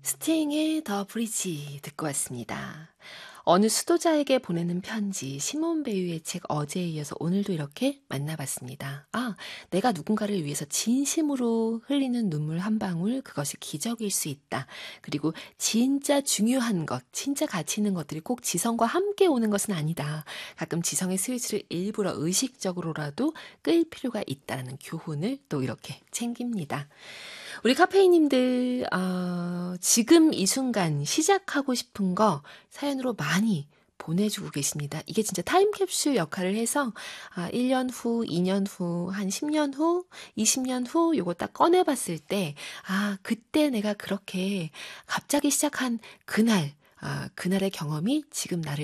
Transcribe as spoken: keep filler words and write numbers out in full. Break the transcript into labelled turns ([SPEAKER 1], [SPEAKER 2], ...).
[SPEAKER 1] 스팅의 더 브리지 듣고 왔습니다. 어느 수도자에게 보내는 편지, 시몬 베유의 책 어제에 이어서 오늘도 이렇게 만나봤습니다. 아, 내가 누군가를 위해서 진심으로 흘리는 눈물 한 방울, 그것이 기적일 수 있다. 그리고 진짜 중요한 것, 진짜 가치 있는 것들이 꼭 지성과 함께 오는 것은 아니다. 가끔 지성의 스위치를 일부러 의식적으로라도 끌 필요가 있다는 교훈을 또 이렇게 챙깁니다. 우리 카페이님들 어, 지금 이 순간 시작하고 싶은 거 사연으로 많이 보내주고 계십니다. 이게 진짜 타임캡슐 역할을 해서 아, 일 년 후, 이 년 후, 한 십 년 후, 이십 년 후 요거 딱 꺼내봤을 때 아, 그때 내가 그렇게 갑자기 시작한 그날 아, 그날의 경험이 지금 나를